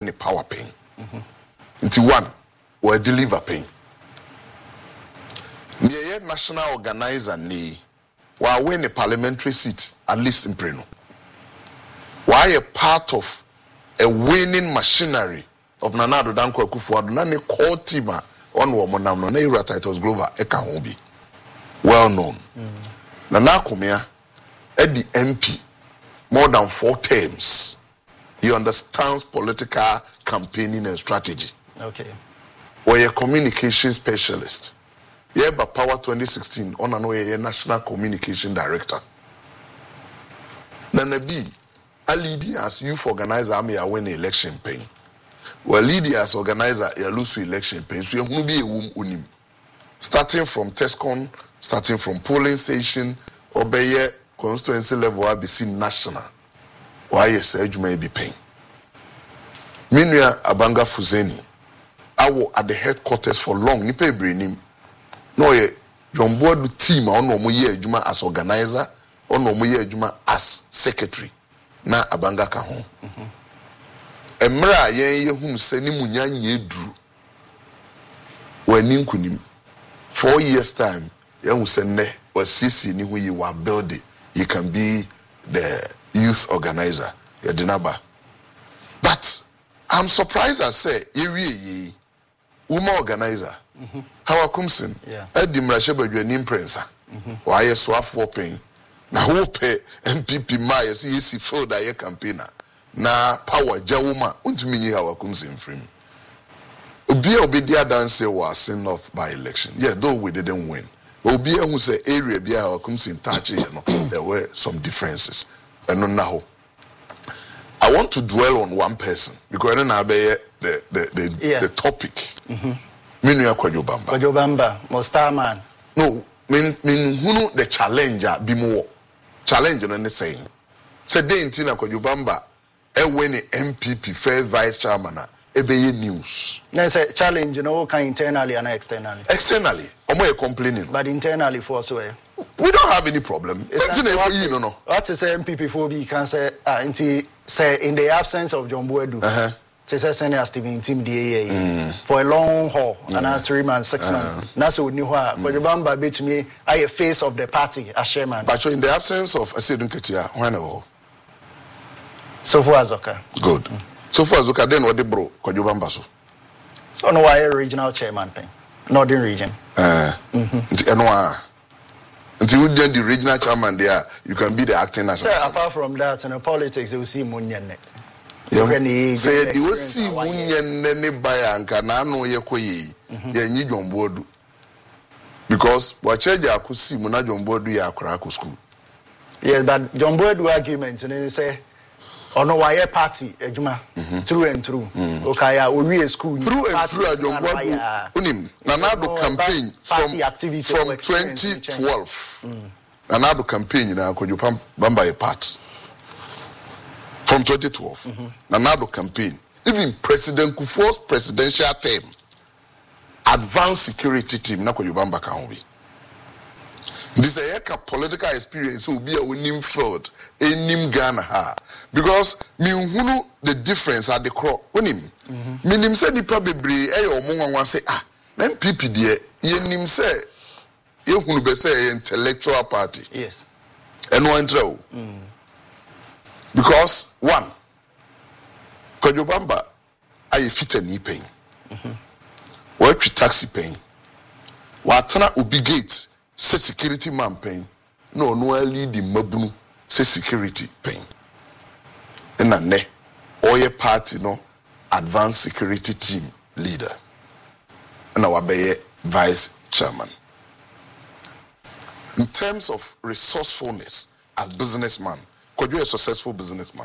any power pain. Into one, or deliver pain. Near national organizer ni, while win a parliamentary seat, at least in Preno. Why a part of a winning machinery of Nana Addo Dankwa Akufo-Addo, nane core team on woman no na titles global eka well known. Nana Akomea at the MP more than 4 terms. He understands political campaigning and strategy. Okay. Or a communication specialist. Yeah, but Power 2016 on an way a national communication director. Nana B, a leader as youth organizer, I may win election pain. Well, leader as organizer, you lose election pain. So you will be a unim. Starting from TESCON, starting from polling station, or by constituency level, I be seen national. Why yes, age may be pain. Meanwhile, Abanga Fuzeni, I was at the headquarters for long. Ni pay bring no ye John Board team on no year Juma as organizer, on no year Juma as secretary. Na Abanga Kahon. Emra ye whom seni munya nyedru. When ninkunim 4 years time, ye who sene or CC ni who you were building, you can be the youth organizer. Ye dinaba. But I'm surprised I say ye woman organizer. How Kumsin? Eddie Mrasheba nim prensa. Why a swap for pain. Na who pay MPP Maya see for the campaigner. Na power jawuma untumi how Kumsin frame. Obi dance was in North by election. Yeah, though we didn't win. Obi who say area be how Kumsin touch there were some differences. And now I want to dwell on one person because then I be the topic. Minu Kwajobamba. Kwajobamba, Mostar man. No, mean who the challenger be more challenge on the saying. Say day in Tina Kwajobamba, when the MPP first vice chairman, be news. There's a challenge, you know, can internally and externally. Externally, or more complaining. But internally for us, we don't have any problem. What is MPP for be can say in the absence of John Boadu. Senior Stephen Team DA for a long haul, and 3 months, 6 months. That's what new one. But you remember to me, I a face of the party as chairman. But in the absence of Asidun Ketia, when so far as okay. Good. So far as okay, then what the bro Kwajobamba so. So no why regional chairman thing, Northern region. Until you then the regional chairman there, you can be the acting national. So apart from that, in politics, you will see Munyane. Say you will see Munyane by Ankana no Yekoyi, Yanyi John Boadu. Because what I could see Muna John Boadu ya Kraku school. Yes, but John Boadu argument, and they say, oh no, why a party, through and through. Okay, we school through and through. John Boadu, unim. Nanado campaign from 2012. Nanado campaign na Kwajobamba a part. From 2012, Nanado campaign, even President Kufuor's presidential term, advanced security team, na Kwajobamba Kahombi. This is a political experience will be a winning field, a nim Ghana ha. Because me who the difference at the crop, unim. Minim say ni probably or monga say then MPP ye nim say ye who be say intellectual party. Yes. And no intro. Because one, Kwajobamba, I fit a knee pain. Work with taxi pain. Watana ubi gate, say security man pain. No lead the mabunu, say security pain. And a ne, or your party no advanced security team leader. And our be vice chairman. In terms of resourcefulness as businessman, could you a successful businessman?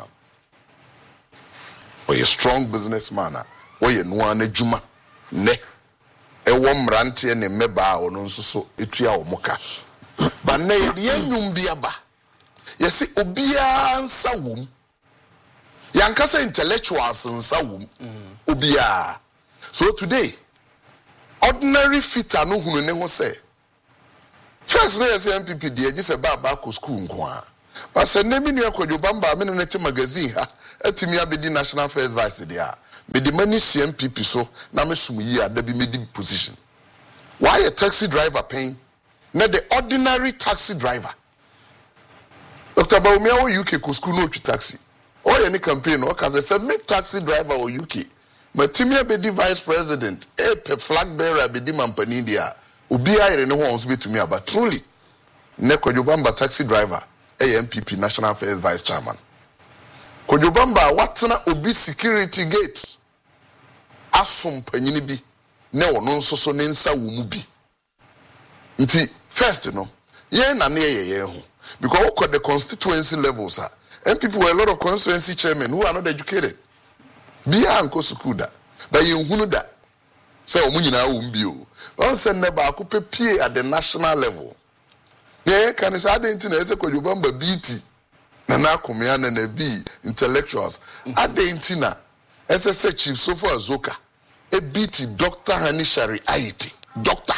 Or a strong businessman? Or you know an ejuma? Ne. E wom ranti e ne meba o no so etua o moka. But ne ye nyum bia ba. Ye se obia nsa wom. Yankasa intellectuals nsa wom. Obia. So today, ordinary fitter no hunu ne ho say. First na say MPP dey just about back to school nko a. But say name ni Kwadwo Bamba me no te magazine ha atimi abedi national first vice there. Me the many CMPP so na me sum yi ada bi me di position. Why a taxi driver paying? Not the ordinary taxi driver. Dr. Baumia or UK ko school no taxi. Or any campaign or cause say me taxi driver or UK. Matimi abedi vice president, flag bearer abedi mampani dia. Obi ayre ne ho onso betumi aba truly. Ne Kwadwo Bamba taxi driver, MPP national affairs vice chairman. Kwadwo Bamba watena obi security gate. Asom panyini bi ne wono nso so ne nsa wo mu bi. Nti first no, ye na ne ye ho. Because what the constituency levels are, MPP were a lot of constituency chairmen who are not educated. Bia anko sukuda. But you hunu da. Say omu nyina wo mbi o. Don say ne ba ko pepie at the national level. Yeah, can say identity na ese Kwadwo Bamba BT. Na na komia na bi intellectuals. Identity na ese chief Sofo Azoka. A BT Dr. Hanishari Aiti. Doctor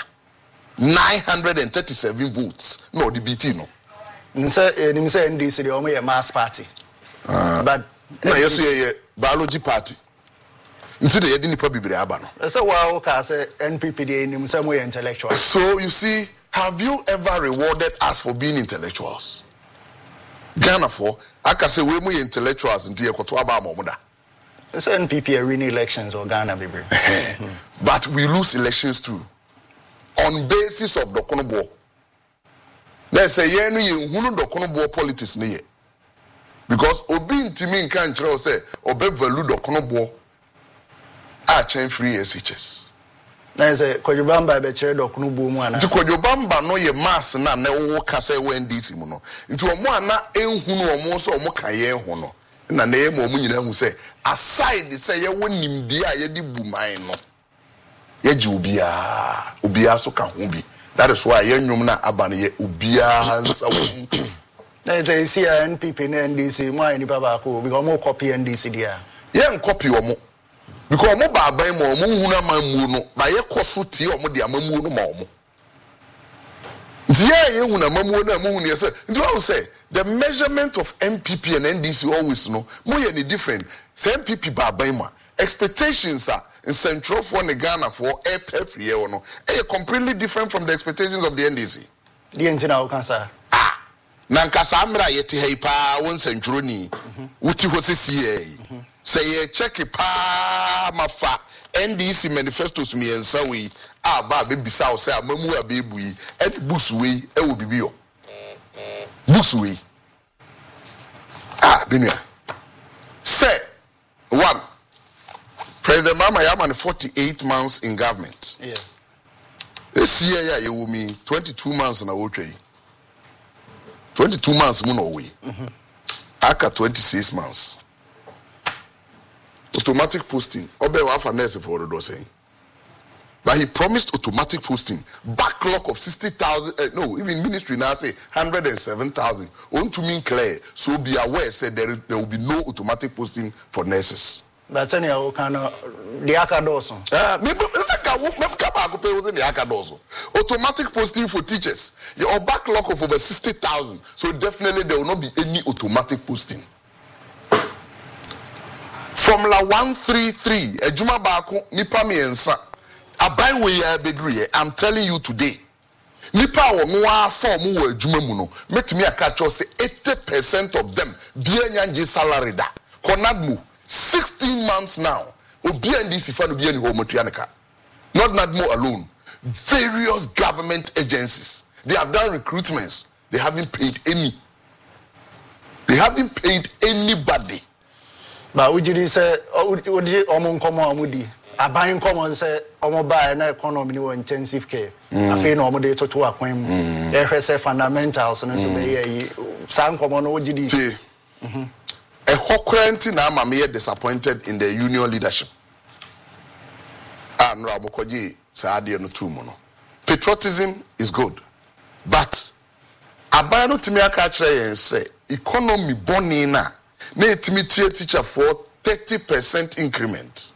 937 votes. No, the BT no. Nse NDC the omo mass party. But na yeso ye biology party. Nti de yedi nipa bibire aba no. Say wa ka say NPP dey nim say mo intellectual. So you see, have you ever rewarded us for being intellectuals? Ghana for aka say we mo intellectuals nti ekoto aba amomuda. Say NPP are winning elections or Ghana bibre. But we lose elections too. On basis of Dokonobo. Let's say ye no ye hunu Dokonobo politics ne ye. Because obi ntimi nka nkyerɛ say obe value Dokonobo a chain free SHS. Na say Kwadwo Bamba be kyerɛ Dokonobo mu ana. Nti Kwadwo Bamba no ye mass na na wo ka say NDC mu no. Nti omo ana enhunu omo so omo ka ye ho no. Na na ye mo omo nyina hu say aside say ye wonim bia ye di bu man no. Ye ji obia so ka ho bi. That is why ye nwum na aba ne ye obia hansa wo. Na say see NPP na NDC mo ani baba ko because mo copy NDC dia. Ye copy omo. Because omo ba ban mo omo hu na mamu no, ba ye koso tie omo de amamu no ma omo. Nti ye hu na mamu na mamu ne say, nti what say the measurement of MPP and NDC always no, mo ye ni different. Say MPP ba ban ma expectations are in Central for Ghana for FF year no. Completely different from the expectations of the NDC. The entina o kan sa. Na nkasa amra yete hei pa won Central ni. Wuti ho sisi say ye check it pa mafa NDC manifestos mi ensa we ba be bisa o say amamu abebu yi e books we e wo bibio. Books we. Binia. Say one. President Mama Yaman 48 months in government. Yeah. This year you will me 22 months na wotwe. 22 months mu no we. Aka 26 months. Automatic posting. Obe wa fa nurse for do saying. But he promised automatic posting. Backlog of 60,000. No, even ministry now say 107,000. On to mean clear. So be aware said there will be no automatic posting for nurses. But any o kan the akadoso. Maybe the akadoso. Automatic posting for teachers. Your backlog of over 60,000. So definitely there will not be any automatic posting. Formula 133. Ejuma bako nipa miensa. Aban we ya bedruye. I'm telling you today. Nipa wo nwa form wo ejuma mu no. Metimi aka cho say 80% of them bia nyanji salary da. Konadmu 16 months now. Obi NDC fan obi ani ho motuaneka. Not NADMO alone. Various government agencies. They have done recruitments. They haven't paid any. They haven't paid anybody. But ujidi say odi omo nkomo amudi. Aban nkomo say omo ba na economy ni intensive care. Afi na omo de toto akwan mu. Ehwese fundamentals na so be yi san nkomo no ujidi. A Hokrenti na amame disappointed in the union leadership. No abokoji saade no tumu no. Patriotism is good. But aban no timi aka kire yen say economy boni na etimi tie teacher for 30% increment.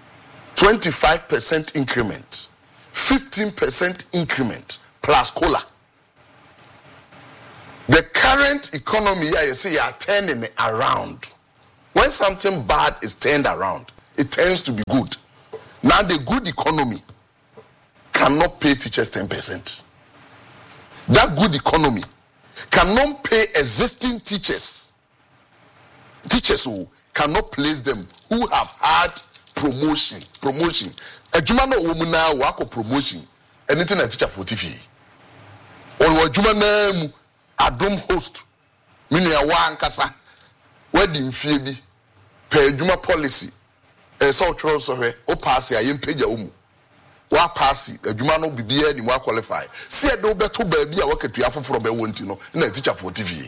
25% increment. 15% increment plus cola. The current economy, you say you are turning it around. When something bad is turned around, it tends to be good. Now the good economy cannot pay teachers 10%. That good economy cannot pay existing teachers. Teachers who cannot place them who have had promotion. Ejuma no womuna wako promotion. Anything a teacher for TV. Or wajuma na adom host. Mini ya wankasa. Wedding fee per ejuma policy. So true so o pass ya yempeja umu. Wa pass ejuma no bibia ni wa qualify. See do beto baby a waketua foforo be wonti no na teacher for TV.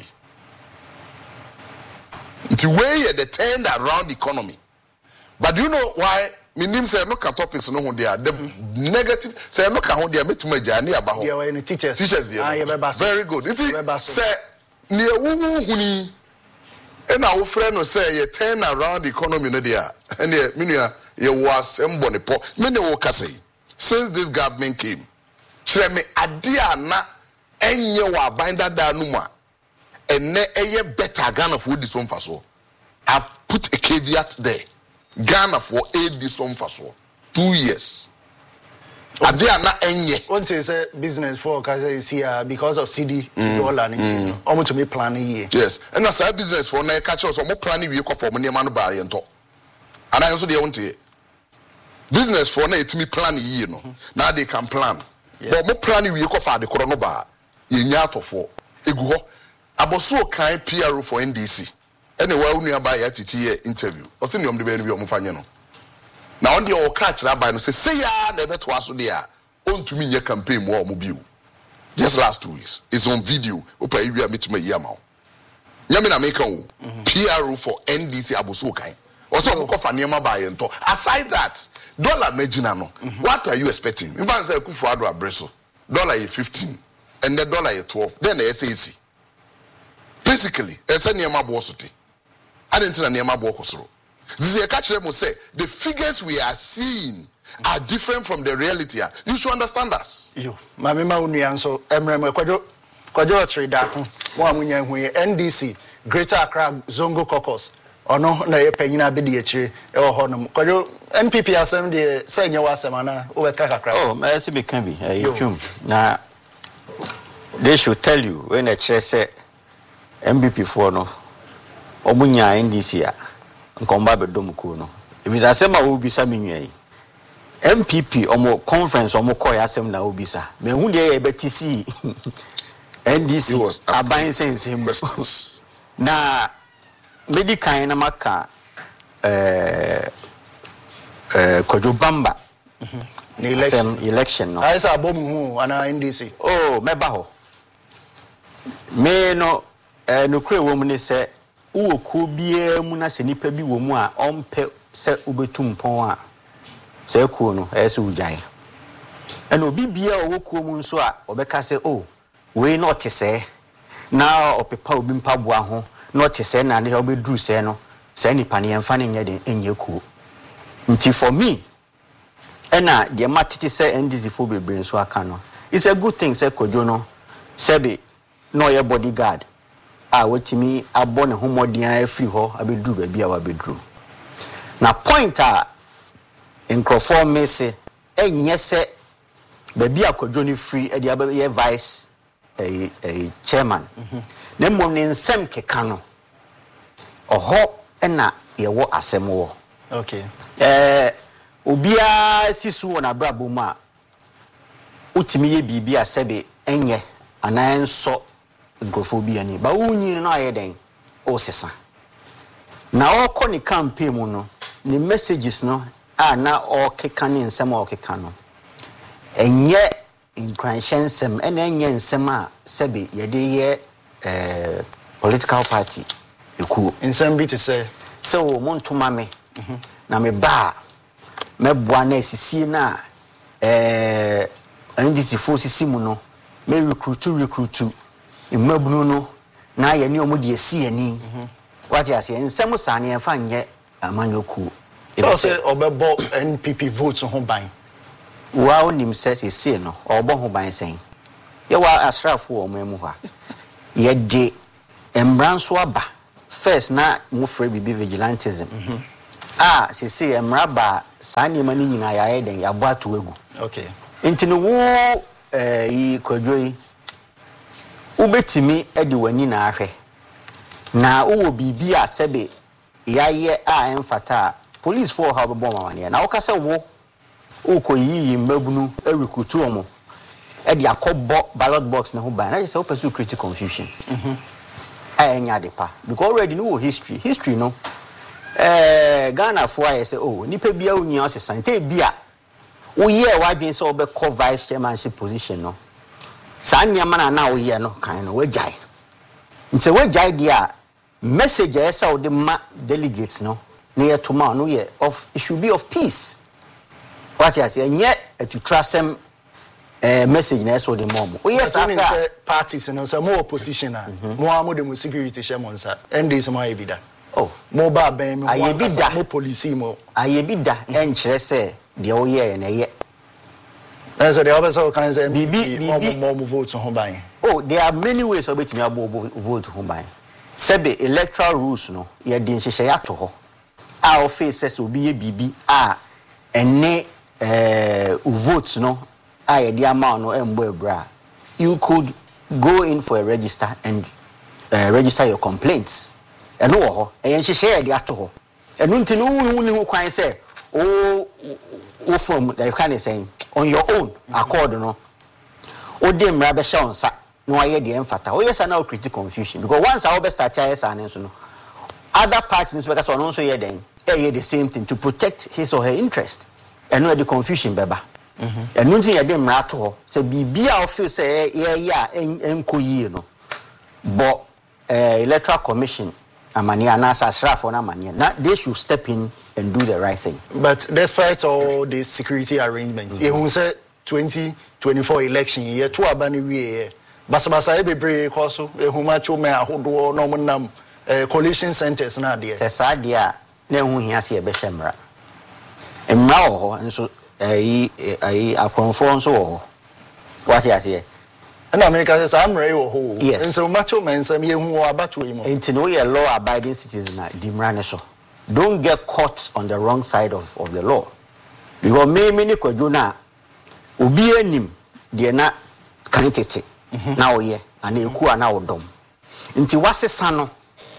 It's way the turned around economy. But do you know why? Minim say no topics no they are the negative say no can they bet my journey about teachers there. Very good. It is say near huni and our friend will say you turn around the economy no there. And you was embony po many will say since this government came. Shre me adia na enye wa binder da numa. And ne better Ghana for this one faso. I've put a caveat there. Ghana for aid this one faso. 2 years. Adia na enye. Once it's a business for because of CD dollar almost to me plan a year. Yes. And that's a business for na catch us more planning we for money man buy and talk. And I also they want to business for na it me plan a year no. Now they can plan. But more planning we for the corona bar. You nyato for egu Aboso kan PRO for NDC. Anyway, we nearby at interview. Or send you on the baby of Mufano. Now, on the old catch rabbi and say, ya, never to us there. On to me, your campaign more mobile. Just last 2 weeks. It's on video. Opa, you meet me Yamao. Yamina make PRO for NDC Aboso kan. Also, for Niama by and talk. Aside that, dollar Majinano. What are you expecting? If I say Kufuado Abreso, $15 and the $12, then the SAC. Basically, it's a Niama Bosoti. I didn't know Niama Bokosro. This is a catch them will say the figures we are seeing are different from the reality. You should understand us. You, my member Unianso, Emrem, Quadro Trade NDC, Greater Accra, Zongo Caucus, or no, Penina Bidiachi, or Honum. Quadro NPP Assembly, saying you was a man over Kakra. Oh, Mercy Becambi, now they should tell you when a chair say MBP for no Omunya NDC nkomba bedomku no if is asema obisa menwai MPP omo conference omo koy asem na obisa me hu de e betisi NDC aban sense na medical na maka Kojobamba election no I say abom hu ana NDC oh meba ho me no no kure wo mu ne se wo ko bia mu na se nipa bi wo mu a ompe se obetum pon a se ko no se ujai and obi bia wo ko mu nso a obeka se oh we not se na opepa obi mpaboa ho not se na ne obedru se no se nipa ne yemfa ne nyede enye ko nti for me ena de matiti se NDC fo bebre nso aka no it's a good thing se kojo no sebe no your bodyguard wetimi abone homodian free ho abedru ba bia wa bedru na point a encrofor me se enye se ba bia kodwo ni free e dia ye vice chairman na mom ne nsem keka no oho na ye wo asem wo okay obia sisu wona brabo ma utimi ye bibia sebe enye ananso nkrofobia ni ba unyi no ayeden o sesa na okọ ni campaign mu no ni messages no na okeka ni nsem okeka no enye incransensem enye nsem a sebe yede ye political party eku nsem bi te say so montuma me na me ba me boa na sisi na NDC force simu no me recruit imabunu no na ye ni omo de esi ani what you say nsem sane en fa nye amanyoku so say obebo NPP votes ho ban wa onim se no obo ho ban sen ye wa asrafo o memu ha ye de embranso aba first na mo free bibi vigilantism she say emraba sa niema ni nyina ya eden ya bo ato egu okay nti no wo yi kodwoi ubetimi edi wani na ahwe na wo bibi a sebe yaye a emfata police for how be bomb man na wo ka se wo ukoyi mbabunu erikutu omo edi akobo ballot box na ho ban na say opesu create confusion anya depa because already no history no Ghana for I say oh nipa bia onyi asesante bia wo ye wadwen say obe co vice chairmanship position no sa nneama na wo ye no kan no wajai nti wajai dia message esa wo de ma delegates no na ye to ma no ye of it should be of peace what you say nye to trust them message na so the mom o yes after parties no so more opposition mo amo dem security share monsa end is my ebida oh mo ba ben me ayebida mo police mo ayebida enkyere se de o ye na ye so the other so can say bibi more vote ho ban oh there are many ways of betimi abo vote ho ban sebe electoral rules no ye de nhyehyɛ ya to ho a o face se obi ye bibi a ene vote no I the amount no embra you could go in for a register and register your complaints and no e share the ato and unti no kwan say o from the kind of saying on your own accord no o de mra be sha onsa no aye de emfata o yes na create confusion because once I be start yes and so no other parties no because no so ye den e the same thing to protect his or her interest and no the confusion beba and nunti ya dem rato ho se bibia o feel say ya enkoyi no but electoral commission amania na asrafo na amania na they should step in and do the right thing. But despite all these security arrangements you say 2024 election year to abani wie basabasa e bebre koso ehuma chome ahodo no monam coalition centers na de se sadia na ehu hia se e be hwemra emra ho nso ayi akonfo nso wo what you say and America says I'm ready ho yes. And so macho men say me hu abato imo enti no ye law abiding citizen na dimra so don't get caught on the wrong side of the law because me ni kwadwo na obi anim de na kan tete na oye ana eku ana odom nti wasesa no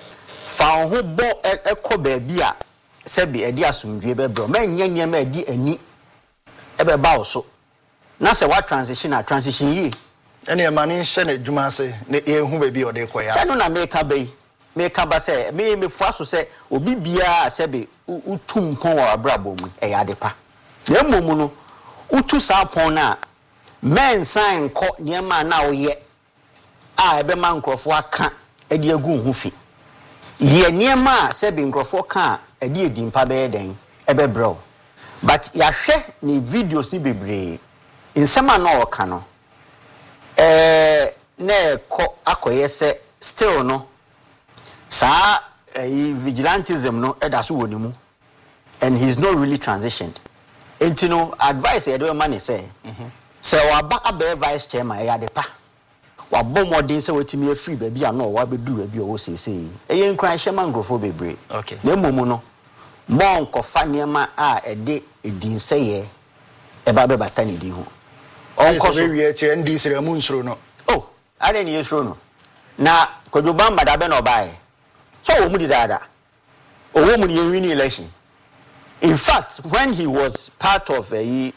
fa ho bo ekọ ba bia sebi edi asumdwe be bro ma nyanye ma edi ani ebe ba oso na se wa transition yi ene ma ni hye na dwuma se ne ehu ba bi ode koya se no na meka ba se me fu aso se obi bia sebi utum pon wa abrabo mu e ya depa na momu no utu sa pon na men sign ko niema na oye a ebe ma nkrofo aka e de agu hu fi ye niema sebi nkrofo ka e de edimpa be den ebe bro but ya hwe ni videos ni bebre insema na oka no na ko akoye se still no sa vigilantism no edaso wonimu and he's not really transitioned enti no advice e do man say se wa ba abe vice chairman ya depa wa bomodin se wetimi afri ba bia no wa bedu ba bia wo sese eye nkran hye grofo bebre okay na momu no mon ko fa niema a ede edin seye e ba be batani di ho onko so we che ndi sire mu nsuro no oh ade ni yesuro no na kojoba mbada be no bae so wo mu di dada owo mu ni win election. In fact, when he was part of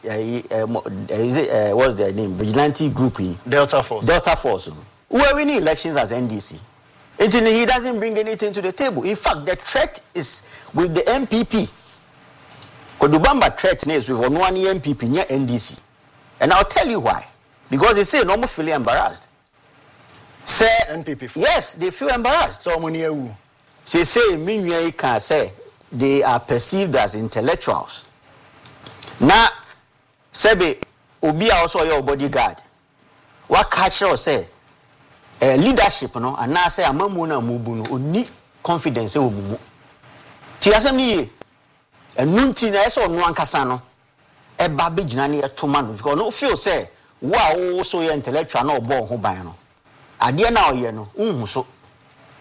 what's their name, vigilante group, Delta Force, who were winning elections as NDC. And he doesn't bring anything to the table. In fact, the threat is with the MPP. Kodubamba threat is with one MPP near NDC. And I'll tell you why. Because they say no more feeling embarrassed. Say NPP. Yes, they feel embarrassed. So many you. She say Minye can say they are perceived as intellectuals. Now, Sebe, Obi also your bodyguard. What catch us say? Leadership, no, and now say Amamuna Mubuno, only confidence. Tiasem ni, and Nunti Neso Nuancasano, a babbage nanny at 2 months. Because no feel say, wow, so you're intellectual, no born who by no. Adia now, you know, so.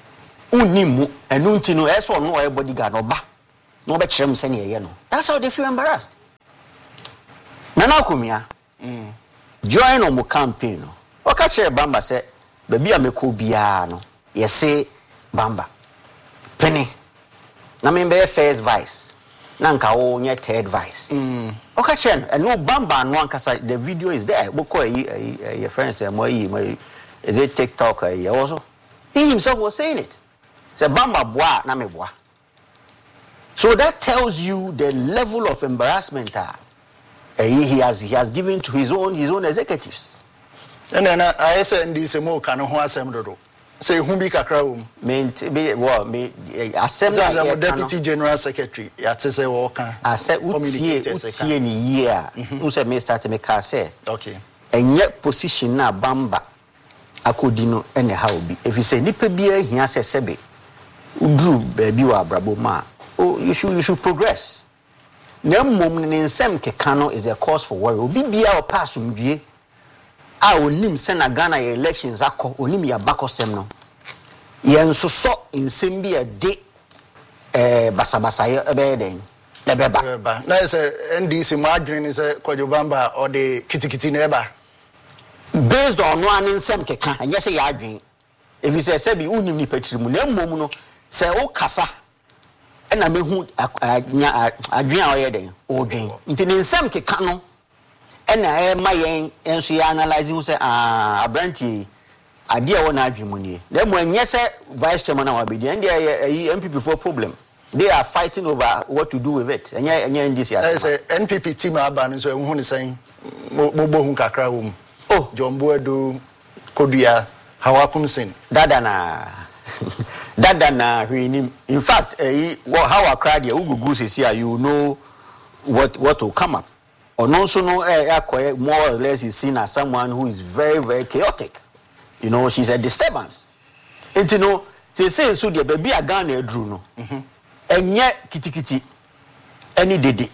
Unimu and Untino as or no bodyguard or ba. No bet Shem Senya. That's how they feel embarrassed. Nana Kumia. Join on my campaign. O catch Bamba said, Baby, I'm a Kubiano. Yes, say Bamba. Penny. Namimbe first vice. Nanka o nye third vice. O catch and no Bamba and one kasa. The video is there. Boko your friends say, is it TikTok also? He himself was saying it. Say Bamba boa na me boa. So that tells you the level of embarrassment he has given to his own executives. And then I said this more can ho asem dodo. Say who be kakra wo. Me assembly deputy general secretary ya te say wo kan. Ase utie ni year. Who say me start me ka say. Okay. Enye position na Bamba akodino ene ha obi. If you say nipa bia hia se sebe. Udru baby wa abrabo ma. Oh, you should progress. Nemom ne nsem keka no is a cause for worry. Obi bia o pass umdie. Onim se na Ghana elections akọ onim ya bakosem no. Ye nsoso nsem bi de basabasa ye ebeden. Lebeba. Na say NDC madwin is Kwadwo Bamba or the kitikiti na eba. Based on one nsem keka, anya say ya adwen. If you say bi unim ni patiri mu nemom no se o kasa ena mehu adwen a oyeden odwen. Nti ne nsem keka no ena ma yen enso ya analyzing say abranti ade a wona adwen mu nie. Dem anye say vice chairman na wabedi and dey MPP for problem. They are fighting over what to do with it. Anya this year. Say NPP team aba no so ehun ne say mo bohu kakra wo mu. Oh, John Boadu Kodua Hawakumsin. Dada na hwinim. In fact, how I cried here ugugu say you know what will come up. Or also no more or less is seen as someone who is very, very chaotic. You know, she's a disturbance. And you know, they say so the baby a Ghana drew no. And yet kitikiti any day.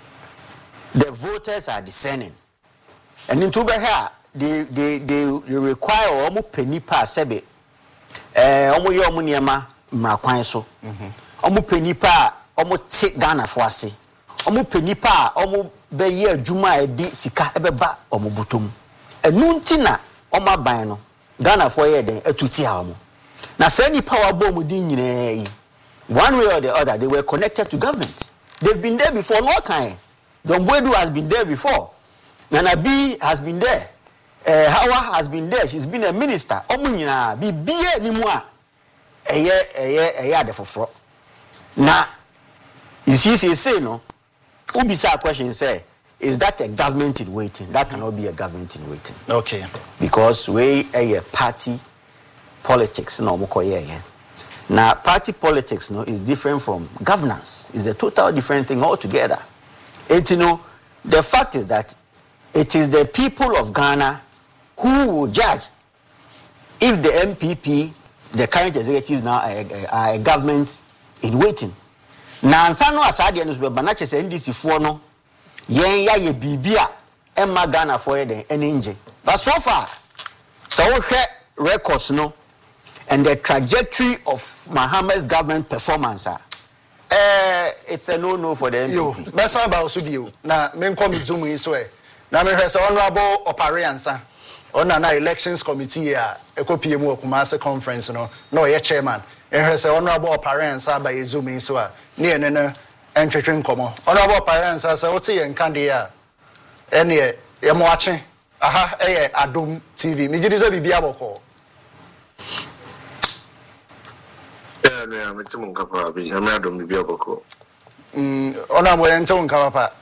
The voters are discerning. And in Tuba they require almost penny per sebe. Almost your muniama mrakwan so. Almost penny per almost take Ghana for us. Almost penny per almost be year Juma edi sika ebeba omobutum. Enuntina oma ban no Ghana for year den etutia omo. Na say ni power bomb din nyina one way or the other they were connected to government. They've been there before no kind. John Boadu has been there before. Nana B has been there. Hawa has been there. She's been a minister. Omo nyina bi bie ni mu a eye de foforo. Na you see say no Ubisa question say, is that a government in waiting? That cannot be a government in waiting. Okay. Because we a party politics no mokoye. Now party politics no is different from governance. It's a total different thing altogether. And you know, the fact is that it is the people of Ghana who will judge if the MPP, the current executives now are a government in waiting. Na ansa no asade no so be na chese NDC fo no yen ya ye bibia emma Ghana for den eninje but so far so we hwe records no and the trajectory of Mohammed's government performance it's a no for the MPP. Yo besa ba oso bio na me nkom zoom yi so na me hwe se honorable opariansa ona na elections committee a ekopie mu Kumasi conference no na oye chairman and her say honorable parents are by zooming so near no entering common. Honorable parents are so what's in Candia and ye am watching aha Adum TV. Me just a bibiabo call. Yeah, I'm Kapa. I'm Adum bibiabo call. Honorable Anton Kapa.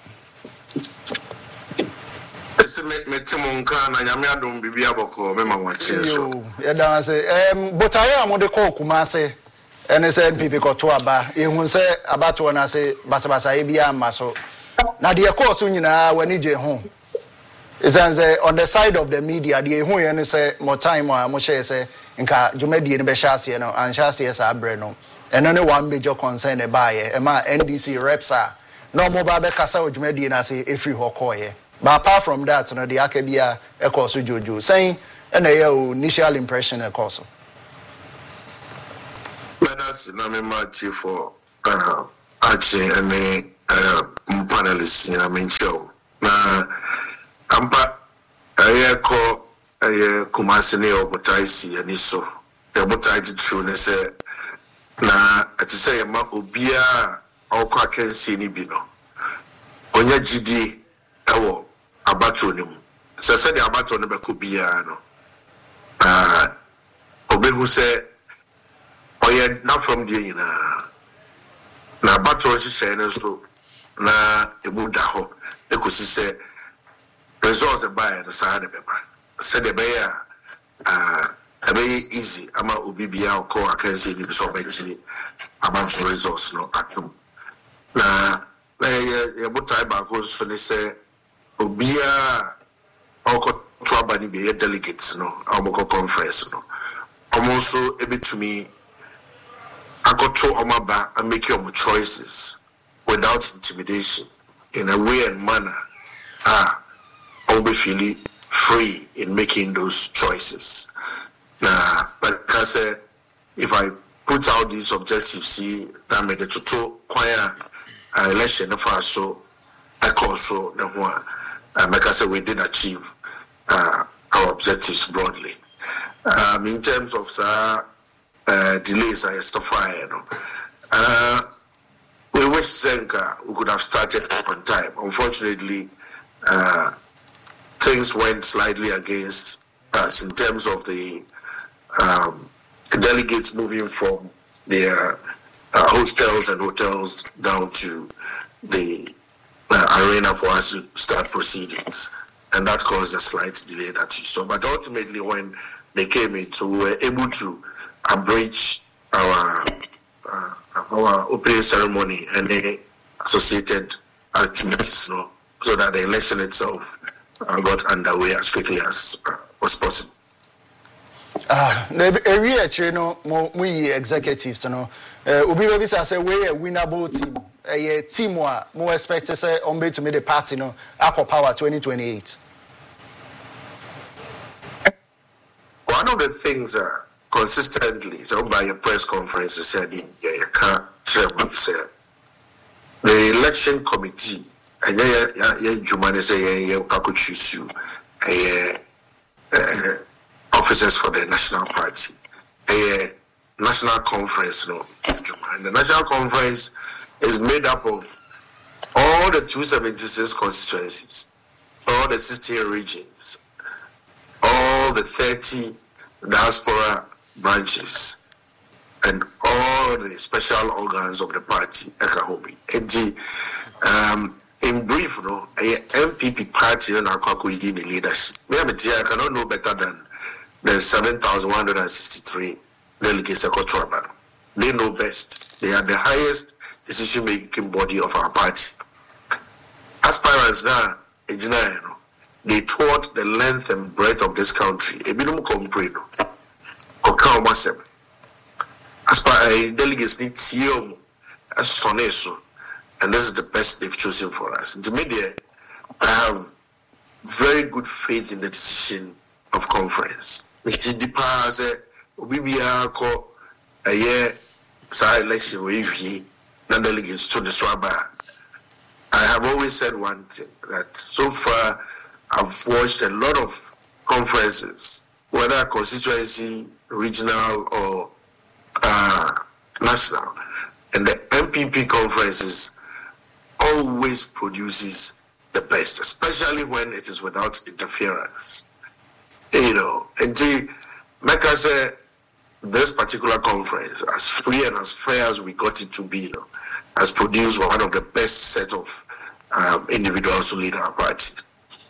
Metimonka na nyame adom bibia boko me ma wache so ya dan say but I am the call Kumasi NSNP ko to aba ehun say abato na say basabasa e bia ma so na de course nyina wani je ho is on the side of the media de ehun ye ne say more time a mo share say nka dwumadie ne be hyase no an hyase sa abre no eno ne one major concern e ba ye e ma NDC reps a no mo ba be kasa dwumadie na say efri ho koye. But apart from that, the Akebia Ekosu Jojo saying, and a initial impression, of course. Me that's Namima for Archie and panelists in a show. Ampa, I call a Kumasini or Botaisi and so the Botaiti true say na at say ma Obia or Quacken Sinibino. Onya GD ewo abatonim. So said the abaton Bakubia no. Obe who say oye not from the na abaton she so na emu da ho ekosi say results by the side of paper. Said the bear very easy. Ama Ubibia or call I can see the so about the results no atom. Na your time back so they say Ubia or Trabani be delegates no our conference no. Almost so a bit to me I got to Omaba and make your choices without intimidation in a way and manner. I'll be feeling free in making those choices. Now, but I say, if I put out these objectives, see, that made the total choir election of us, so I call so the one. Like I said, we did achieve our objectives broadly. In terms of delays, I justify. We wish Zenka we could have started on time. Unfortunately, things went slightly against us in terms of the delegates moving from their hostels and hotels down to the arena for us to start proceedings. And that caused a slight delay that you saw. But ultimately, when they came in, so we were able to abridge our opening ceremony and the associated activities, no, so that the election itself got underway as quickly as was possible. Every year, no, we executives, no, Ubi baby say we a winnable team. A team more expect to say on to me the party, no, Aqua Power 2028. One of the things consistently, so by a press conference, said you can't say the election committee. And you say you could choose you officers for the national party, a national conference. No, and the national conference is made up of all the 276 constituencies, all the 16 regions, all the 30 diaspora branches, and all the special organs of the party. In brief, no, a MPP party and Akwaku in the leadership. I cannot know better than the 7,163 delegates at Kotraba. They know best. They are the highest decision-making body of our party. Aspirants now, they toured the length and breadth of this country. Delegates need TIOM as Soneso. And this is the best they've chosen for us. In the media, I have very good faith in the decision of conference. Which is the past, BBR a year, election with delegates to the Swaba. I have always said one thing, that so far I've watched a lot of conferences, whether constituency, regional, or national. And the MPP conferences always produces the best, especially when it is without interference. And like I said, this particular conference, as free and as fair as we got it to be, has produced one of the best set of individuals to lead our party.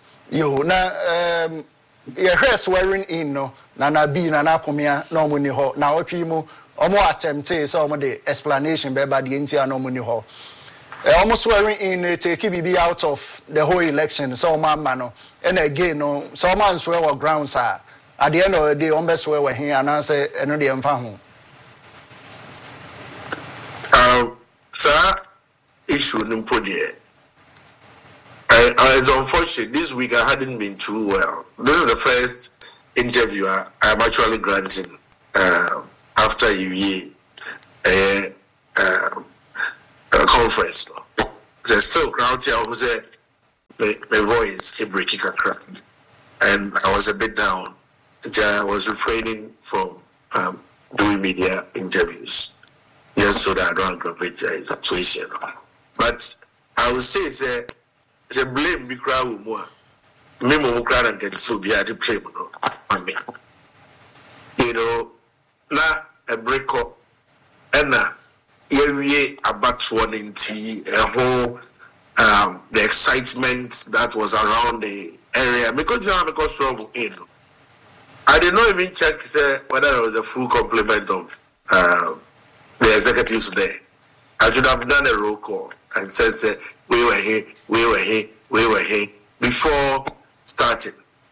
You're swearing in, no, Nana B, Nana Comia, no money ho, now Pimo, or more attempt to some of the explanation by the India no money ho. Almost swearing in take BB out of the whole election, so man, and again, no, some man swear what grounds are. At the end of the day, on best swear here and answer another infam. Sir, issue in Podier. It's unfortunate. This week I hadn't been too well. This is the first interview I'm actually granting after a year. a conference. There's still crowd here who said my voice is breaking a crack, and I was a bit down. I was refraining from doing media interviews just so that I don't aggravate the situation. But I would say it's a blame big crowd more. Me mo crowd and get so be at the blame no. You know, na a break up and about one in tea, a whole the excitement that was around the area because trouble in. I did not even check whether there was a full complement of the executives there. I should have done a roll call and said we were here before starting.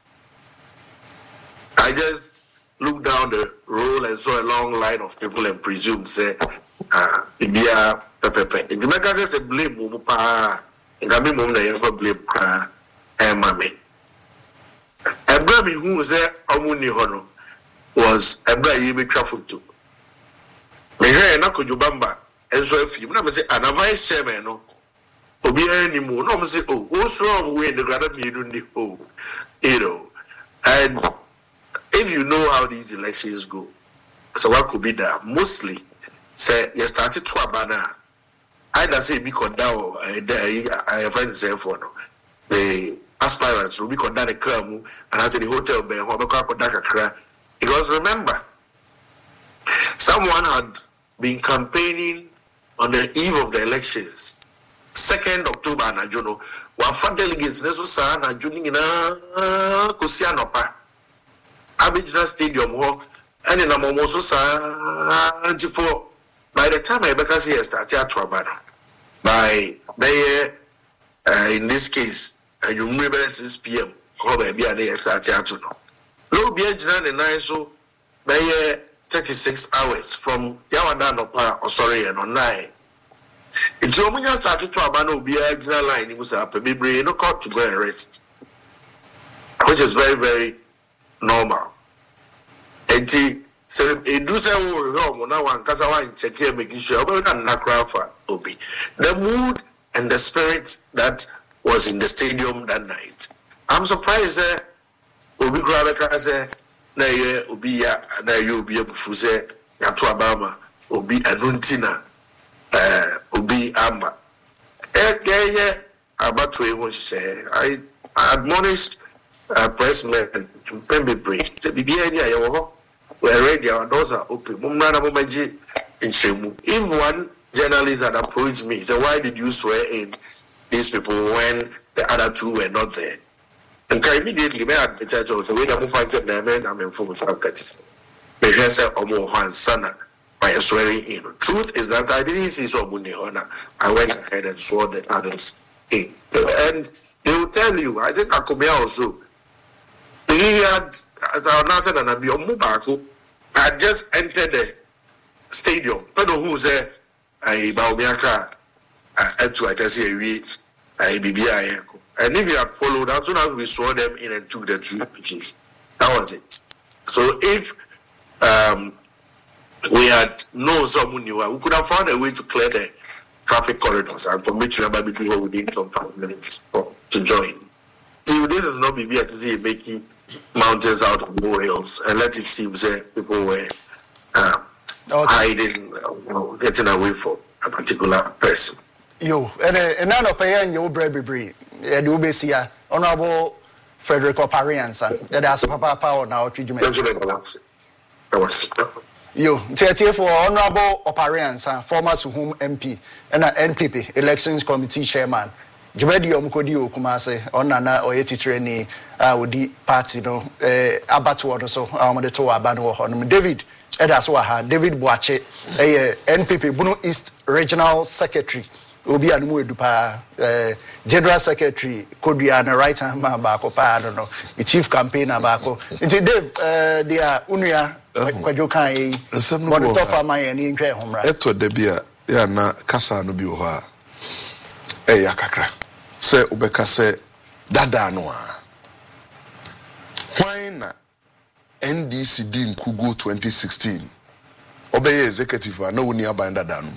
I just looked down the roll and saw a long line of people and presumed Ibia Pepe. It's not just a blame Mumupa, and I mean, never blame cry and mammy. A baby who was there, Omuni Hono, was a baby you traffic to. May not could you bamba, and so if you never say, and a vice chairman, no, or be any more, no, say, oh, what's wrong with the grand meeting, you know, and if you know how these elections go, so what could be that mostly say you started to a banner. Either say be condemned, I find the same for the aspirants will be condemned a come and as in the hotel bay, because remember, someone had been campaigning on the eve of the elections, 2nd October, and you know, while fund delegates necessary and joining in a Kusianopa. Abidjan Stadium and in a Momoso by the time I began here started to abandon. By in this case, you remember 6 p.m. or maybe I started to know. Low Biajan and I so by 36 hours from Yawadanopa or sorry and on 9. It's only started to abandon Biajan line. It was up a baby no call to go and rest, which is very, very normal. And so it do say wrong now one because I want to check here making sure the mood and the spirit that was in the stadium that night. I'm surprised that Obi Grabeka said na ye Obi ya na ye Obi Abufuse ya to Abama Obi Anuntina Obi Amba I admonished pressmen in Pembe say bibi anya ye we're ready, our doors are open. If one journalist had approached me, said, why did you swear in these people when the other two were not there? And immediately, may I admit that the way that I find I'm in full with Alcatis. May I say, Omo Juan Sana, by swearing in. Truth is that I didn't see so many honor. I went ahead and swore the others in. And they will tell you, I think Akomea also, he had. As our Nasa and Abi Omubako had just entered the stadium. But who said, I Baumiaka, to I say, we, I BBI. And if you had followed, as soon as we saw them in and took the 2 pitches, that was it. So if we had known someone new, we could have found a way to clear the traffic corridors and permit you about people within some 5 minutes to join. See, this is not BBI to see making mountains out of molehills and let it seem that people were hiding, getting away from a particular person. Yo, and none of paying your bread, the Honorable Frederick Opariansa, that has a papa power now. Yo, for Honorable Opariansa, former Suhum MP and an NPP elections committee chairman. Jubedi Omkodio Kumase on Nana or 83 ni Udi party no abatu so the to abano David Edaswaha David Boache NPP Bunu East Regional Secretary Obi Anumu Edupa General Secretary Kodriana right hand man bako pa no the chief campaigner bako nti Dave dia unua kwajokan yi monitor farmer ni ntwe homra eto de bia ya na kasa no bi wo ha ya kakra se ubeka se dada no a why na NDC din kugo 2016 obey executive na woni abanda danu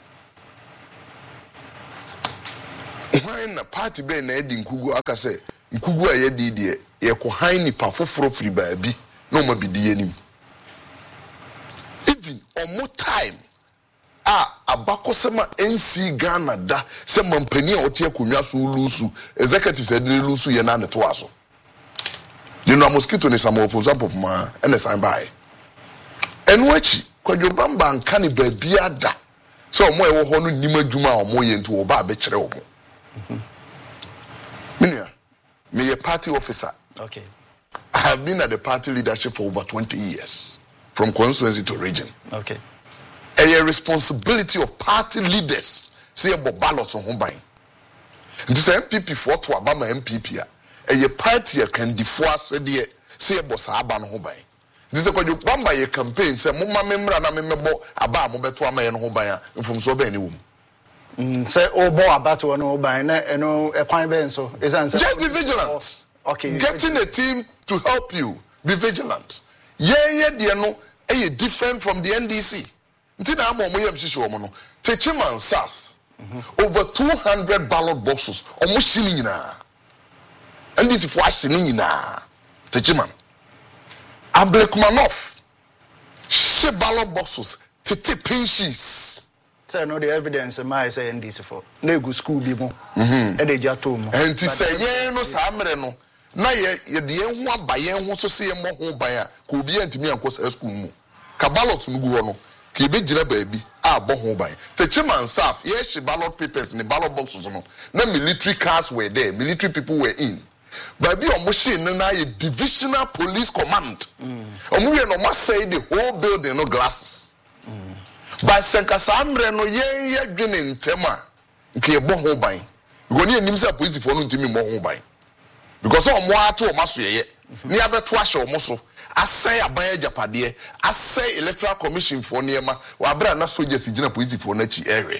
when na party be na edi nkugu aka say nkugu a ye di de ye ko han nipa foforo firi baabi na o ma bidi anim even omo time abakosema NC Ghana da se mampani a ote akonwa so lusu executive said lusu ye na neto aso you know mosquito ni some for example of ma and sign by enwachi kwadwobamba nka ne baabi ada so omo ewo ho no nim adwuma a omo ye nto oba be kire omo me a party officer. Okay. I have been at the party leadership for over 20 years, from constituency to region. Okay. A responsibility of party leaders. Say about ballots on home buying. This MPP for to Obama MPP. A party can defer say about Saban home buying. This is what you bamba your campaign. Say, Mumma member and I remember about Mobeto Amayan home buyer from so many women. Say Obo about to no buy no a quine ben so is just be vigilant. Okay. Getting a team to help you. Be vigilant. Yeah, no, different from the NDC. Techiman South, over 200 ballot boxes, almost shilling na. And this is washing na. Techiman. Ablekumanov, she ballot boxes, tete pinches. Say no the evidence my say NDC for. Lego school bi mo. E dey jato mo. And to say ye no samre no. Na ye de hu aba ye hu so se ye mo ho ban a ko bi antimi ankosa school mu. Ka ballot no gu ho no. Ka be gira baabi a bo ho ban. Techiman Saf ye she ballot papers in the ballot boxes no. Na military cars were there, military people were in. Baabi omo she na ye divisional police command. Omo we no ma say the whole building no glasses. By Sankasamre no ye dwene ntema nke bo ho ban because ni anim say police for no ntimi mo ho ban because omo ato o maso ye ni abeto ahye omo so asai aban ajapade asai electoral commission for niema wa bra na soldiers gina police for na chi ehwe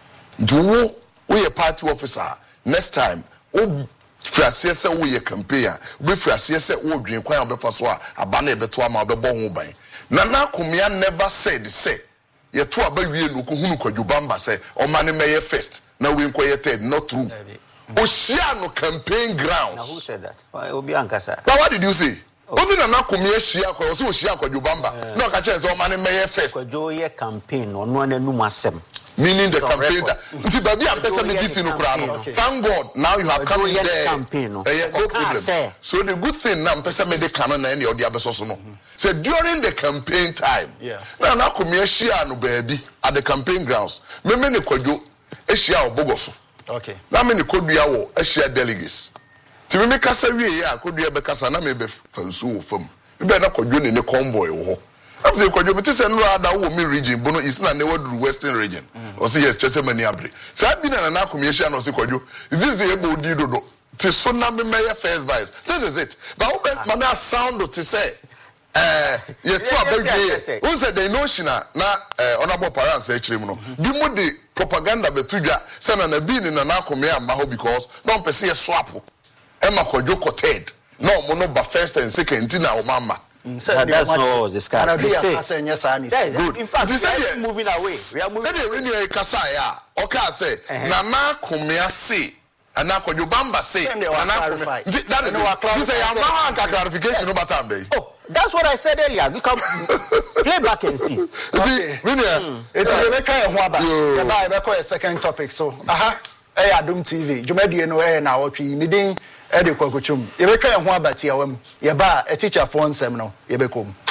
ntuwo we ye party officer next time o frase se wo ye campaign we frase se wo dwen kwan obefa so a aba na ebeto ama obebo ho ban na komia never said say ye to abawie no ko hunu kwadwobamba say o mane meye first na we nkoye third not true o share no campaign grounds. Now who said that? Obi Ankasa. Now what did you say? Ozi na komie share kwa so share kwadwobamba no ka chance o mane meye first kwadwo ye campaign ono na num asem meaning the campaign nti baby am person this no kra no thank God now you have come in there campaign no problem. So the good thing now person me dey canon na any odi abeso so no. So during the campaign time, now come here share no baby at the campaign grounds. Me ne kwadwo e share obogoso. Okay. Na me ne kodua wo e share delegates. Ti me kasa wie ya kodua be kasa na me be fansu wo fam. Me be na kwadwo ne convoy wo. I'm saying kwadwo me say no ada wo me region bono is na newer western region. O say yes chese mani abre. So I be na come here share no say kwadwo. Is this e go di dodo. Ti so na me mayor first vice. This is it. But wo be man sound to say ye to abegye who said the notion na honorable parents actually no bi mu de propaganda betudwa say na bi ni na akome amba ho because no pese ye swap e ma kwadwo koted no mo no ba first and second na o mama that's no this guy good in fact we are moving away we are moving say when you kasa ya oka say na akome ase and now kwadwo bamba say that is this is a clarification no matter be. That's what I said earlier. You can play back and see. Okay. It's a kind of second topic. So, Adum TV. Jumedi no na watch meeting. Edi kwa kuchum. You be kind of a teacher phone seminar. You be come.